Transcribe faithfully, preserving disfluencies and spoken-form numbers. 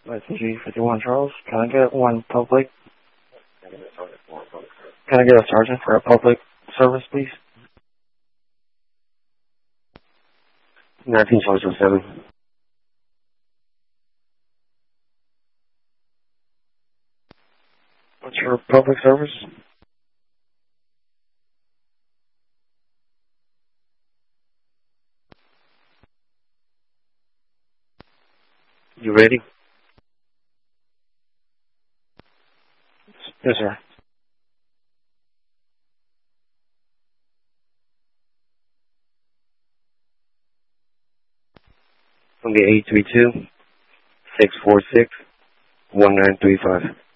That's G fifty-one Charles. Can I get one public? Can I get a sergeant for a public service, please? nineteen Charles oh seven. What's your public service? You ready? Yes, sir. From the eight three two, six four six, one nine three five.